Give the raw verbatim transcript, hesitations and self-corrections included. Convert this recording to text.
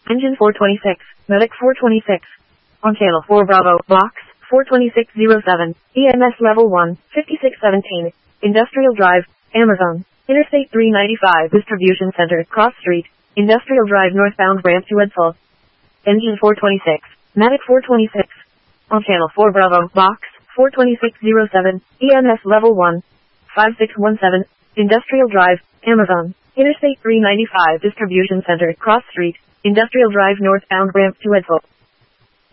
Engine four twenty-six, Medic four twenty-six. On channel four Bravo, box, four twenty-six oh seven, E M S level one, fifty-six seventeen, Industrial Drive, Amazon, Interstate three ninety-five Distribution Center, Cross Street, Industrial Drive northbound ramp to Edsel. Engine four twenty-six, Medic four twenty-six. On channel four Bravo, box, four twenty-six oh seven, E M S level one, five six one seven, Industrial Drive, Amazon, Interstate three ninety-five Distribution Center, Cross Street, Industrial Drive northbound ramp to Edsel.